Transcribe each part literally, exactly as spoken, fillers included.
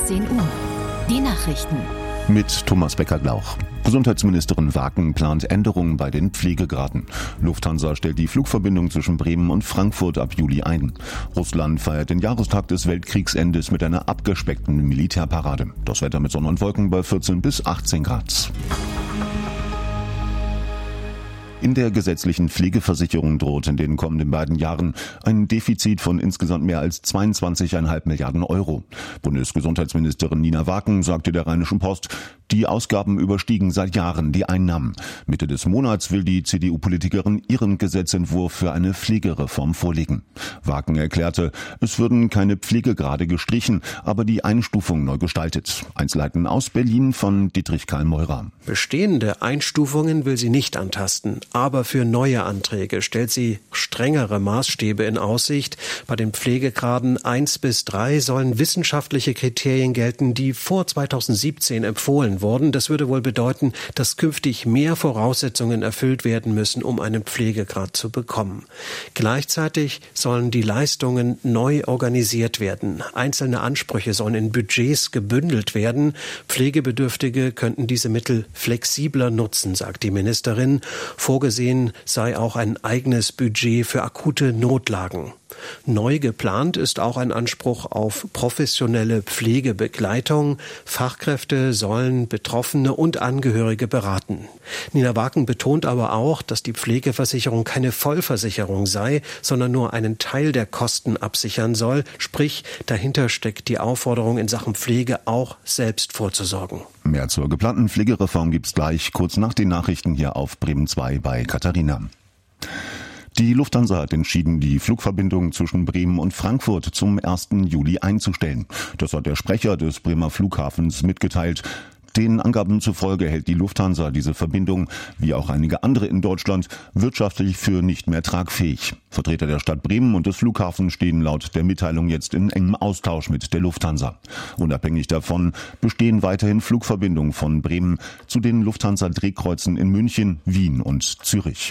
sechzehn Uhr. Die Nachrichten. Mit Thomas Becker-Glauch. Gesundheitsministerin Waken plant Änderungen bei den Pflegegraden. Lufthansa stellt die Flugverbindung zwischen Bremen und Frankfurt ab Juli ein. Russland feiert den Jahrestag des Weltkriegsendes mit einer abgespeckten Militärparade. Das Wetter mit Sonne und Wolken bei vierzehn bis achtzehn Grad. In der gesetzlichen Pflegeversicherung droht in den kommenden beiden Jahren ein Defizit von insgesamt mehr als zweiundzwanzig Komma fünf Milliarden Euro. Bundesgesundheitsministerin Nina Waken sagte der Rheinischen Post, die Ausgaben überstiegen seit Jahren die Einnahmen. Mitte des Monats will die C D U-Politikerin ihren Gesetzentwurf für eine Pflegereform vorlegen. Waken erklärte, es würden keine Pflegegrade gestrichen, aber die Einstufung neu gestaltet. Einzelheiten aus Berlin von Dietrich Karl-Meurer. Bestehende Einstufungen will sie nicht antasten. Aber für neue Anträge stellt sie strengere Maßstäbe in Aussicht. Bei den Pflegegraden eins bis drei sollen wissenschaftliche Kriterien gelten, die vor zweitausendsiebzehn empfohlen wurden. Das würde wohl bedeuten, dass künftig mehr Voraussetzungen erfüllt werden müssen, um einen Pflegegrad zu bekommen. Gleichzeitig sollen die Leistungen neu organisiert werden. Einzelne Ansprüche sollen in Budgets gebündelt werden. Pflegebedürftige könnten diese Mittel flexibler nutzen, sagt die Ministerin. Vorgesehen sei auch ein eigenes Budget für akute Notlagen. Neu geplant ist auch ein Anspruch auf professionelle Pflegebegleitung. Fachkräfte sollen Betroffene und Angehörige beraten. Nina Waken betont aber auch, dass die Pflegeversicherung keine Vollversicherung sei, sondern nur einen Teil der Kosten absichern soll. Sprich, dahinter steckt die Aufforderung, in Sachen Pflege auch selbst vorzusorgen. Mehr zur geplanten Pflegereform gibt's gleich kurz nach den Nachrichten hier auf Bremen zwei bei Katharina. Die Lufthansa hat entschieden, die Flugverbindung zwischen Bremen und Frankfurt zum ersten Juli einzustellen. Das hat der Sprecher des Bremer Flughafens mitgeteilt. Den Angaben zufolge hält die Lufthansa diese Verbindung, wie auch einige andere in Deutschland, wirtschaftlich für nicht mehr tragfähig. Vertreter der Stadt Bremen und des Flughafens stehen laut der Mitteilung jetzt in engem Austausch mit der Lufthansa. Unabhängig davon bestehen weiterhin Flugverbindungen von Bremen zu den Lufthansa-Drehkreuzen in München, Wien und Zürich.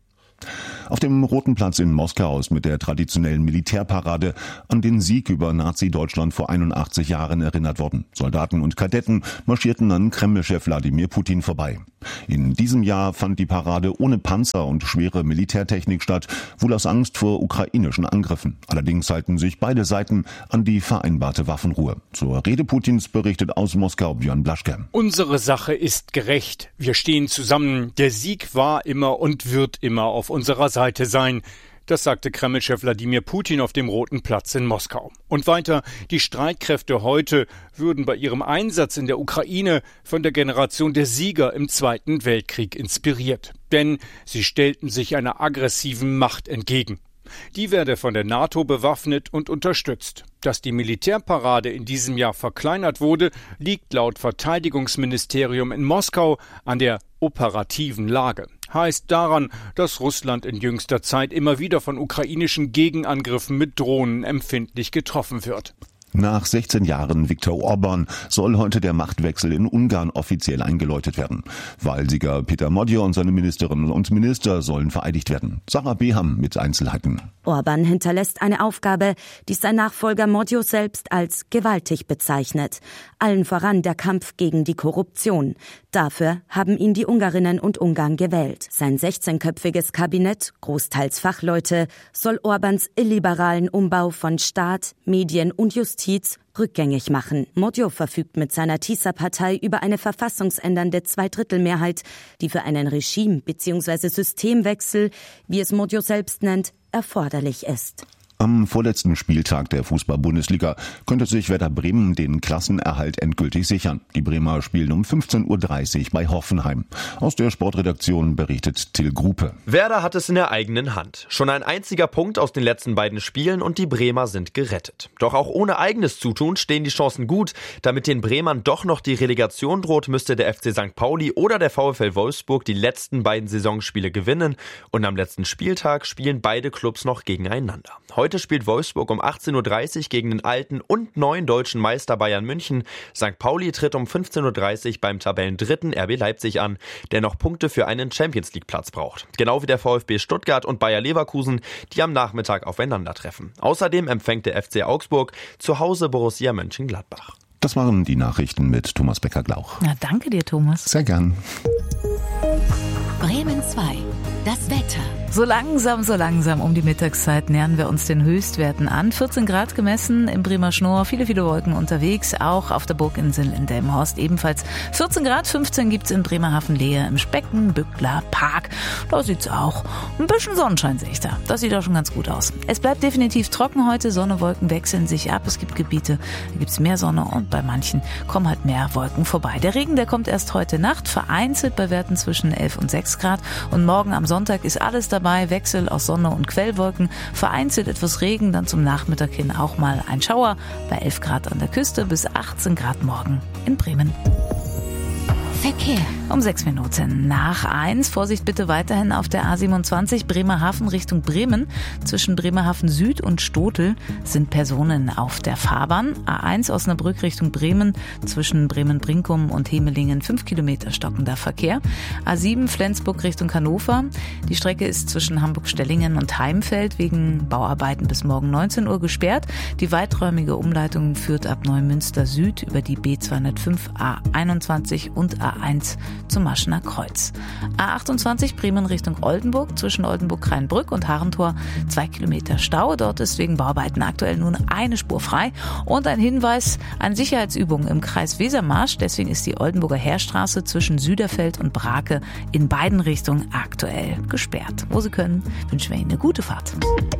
Auf dem Roten Platz in Moskau ist mit der traditionellen Militärparade an den Sieg über Nazi-Deutschland vor einundachtzig Jahren erinnert worden. Soldaten und Kadetten marschierten an Kreml-Chef Wladimir Putin vorbei. In diesem Jahr fand die Parade ohne Panzer und schwere Militärtechnik statt, wohl aus Angst vor ukrainischen Angriffen. Allerdings halten sich beide Seiten an die vereinbarte Waffenruhe. Zur Rede Putins berichtet aus Moskau Björn Blaschke. Unsere Sache ist gerecht. Wir stehen zusammen. Der Sieg war immer und wird immer auf unserer Seite sein. Das sagte Kreml-Chef Wladimir Putin auf dem Roten Platz in Moskau. Und weiter, die Streitkräfte heute würden bei ihrem Einsatz in der Ukraine von der Generation der Sieger im Zweiten Weltkrieg inspiriert. Denn sie stellten sich einer aggressiven Macht entgegen. Die werde von der NATO bewaffnet und unterstützt. Dass die Militärparade in diesem Jahr verkleinert wurde, liegt laut Verteidigungsministerium in Moskau an der operativen Lage. Heißt daran, dass Russland in jüngster Zeit immer wieder von ukrainischen Gegenangriffen mit Drohnen empfindlich getroffen wird. Nach sechzehn Jahren Viktor Orban soll heute der Machtwechsel in Ungarn offiziell eingeläutet werden. Wahlsieger Peter Magyar und seine Ministerinnen und Minister sollen vereidigt werden. Sarah Beham mit Einzelheiten. Orban hinterlässt eine Aufgabe, die sein Nachfolger Magyar selbst als gewaltig bezeichnet. Allen voran der Kampf gegen die Korruption. Dafür haben ihn die Ungarinnen und Ungarn gewählt. Sein sechzehnköpfiges Kabinett, großteils Fachleute, soll Orbans illiberalen Umbau von Staat, Medien und Justiz rückgängig machen. Magyar verfügt mit seiner Tisza-Partei über eine verfassungsändernde Zweidrittelmehrheit, die für einen Regime- bzw. Systemwechsel, wie es Magyar selbst nennt, erforderlich ist. Am vorletzten Spieltag der Fußball-Bundesliga könnte sich Werder Bremen den Klassenerhalt endgültig sichern. Die Bremer spielen um fünfzehn Uhr dreißig bei Hoffenheim. Aus der Sportredaktion berichtet Till Grupe. Werder hat es in der eigenen Hand. Schon ein einziger Punkt aus den letzten beiden Spielen und die Bremer sind gerettet. Doch auch ohne eigenes Zutun stehen die Chancen gut. Damit den Bremern doch noch die Relegation droht, müsste der F C Sankt Pauli oder der VfL Wolfsburg die letzten beiden Saisonspiele gewinnen. Und am letzten Spieltag spielen beide Clubs noch gegeneinander. Heute spielt Wolfsburg um achtzehn Uhr dreißig gegen den alten und neuen deutschen Meister Bayern München. Sankt Pauli tritt um fünfzehn Uhr dreißig beim Tabellendritten R B Leipzig an, der noch Punkte für einen Champions-League-Platz braucht. Genau wie der VfB Stuttgart und Bayer Leverkusen, die am Nachmittag aufeinandertreffen. Außerdem empfängt der F C Augsburg zu Hause Borussia Mönchengladbach. Das waren die Nachrichten mit Thomas Becker-Glauch. Na, danke dir, Thomas. Sehr gern. Bremen zwei. Das Wetter. So langsam, so langsam um die Mittagszeit nähern wir uns den Höchstwerten an. vierzehn Grad gemessen im Bremer Schnoor, viele, viele Wolken unterwegs, auch auf der Burginsel in Delmenhorst ebenfalls vierzehn Grad, fünfzehn gibt's in Bremerhaven-Lehe im Speckenbückler Park. Da sieht's auch ein bisschen Sonnenschein sehe ich da. Das sieht auch schon ganz gut aus. Es bleibt definitiv trocken heute, Sonne, Wolken wechseln sich ab. Es gibt Gebiete, da gibt's mehr Sonne und bei manchen kommen halt mehr Wolken vorbei. Der Regen, der kommt erst heute Nacht, vereinzelt bei Werten zwischen elf und sechs Grad und morgen am Sonntag ist alles dabei. Wechsel aus Sonne und Quellwolken, vereinzelt etwas Regen, dann zum Nachmittag hin auch mal ein Schauer bei elf Grad an der Küste bis achtzehn Grad morgen in Bremen. Verkehr. Um sechs Minuten nach eins. Vorsicht bitte weiterhin auf der A siebenundzwanzig Bremerhaven Richtung Bremen. Zwischen Bremerhaven Süd und Stotel sind Personen auf der Fahrbahn. A eins Osnabrück Richtung Bremen. Zwischen Bremen-Brinkum und Hemelingen fünf Kilometer stockender Verkehr. A sieben Flensburg Richtung Hannover. Die Strecke ist zwischen Hamburg-Stellingen und Heimfeld wegen Bauarbeiten bis morgen neunzehn Uhr gesperrt. Die weiträumige Umleitung führt ab Neumünster Süd über die B zweihundertfünf, A einundzwanzig und A eins zum Maschener Kreuz. A achtundzwanzig Bremen Richtung Oldenburg, zwischen Oldenburg-Kreinbrück und Harentor zwei Kilometer Stau. Dort ist wegen Bauarbeiten aktuell nur eine Spur frei. Und ein Hinweis an Sicherheitsübungen im Kreis Wesermarsch. Deswegen ist die Oldenburger Heerstraße zwischen Süderfeld und Brake in beiden Richtungen aktuell gesperrt. Wo Sie können, wünschen wir Ihnen eine gute Fahrt.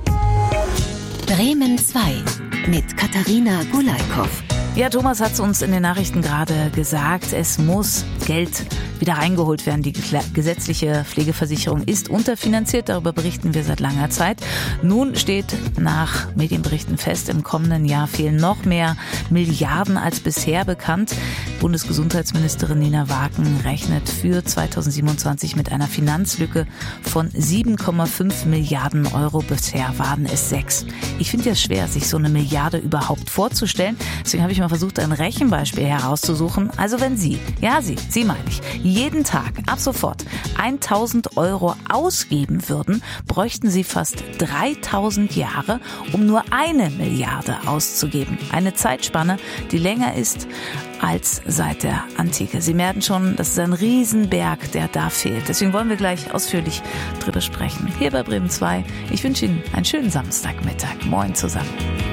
Bremen zwei mit Katharina Gulaikow. Ja, Thomas hat es uns in den Nachrichten gerade gesagt, es muss Geld wieder reingeholt werden. Die gesetzliche Pflegeversicherung ist unterfinanziert, darüber berichten wir seit langer Zeit. Nun steht nach Medienberichten fest, im kommenden Jahr fehlen noch mehr Milliarden als bisher bekannt. Bundesgesundheitsministerin Nina Wagen rechnet für zweitausendsiebenundzwanzig mit einer Finanzlücke von sieben Komma fünf Milliarden Euro. Bisher waren es sechs. Ich finde es schwer, sich so eine Milliarde überhaupt vorzustellen. Deswegen habe ich mal versucht, ein Rechenbeispiel herauszusuchen. Also wenn Sie, ja Sie, Sie meine ich, jeden Tag ab sofort tausend Euro ausgeben würden, bräuchten Sie fast dreitausend Jahre, um nur eine Milliarde auszugeben. Eine Zeitspanne, die länger ist als seit der Antike. Sie merken schon, das ist ein Riesenberg, der da fehlt. Deswegen wollen wir gleich ausführlich drüber sprechen. Hier bei Bremen zwei. Ich wünsche Ihnen einen schönen Samstagmittag. Moin zusammen.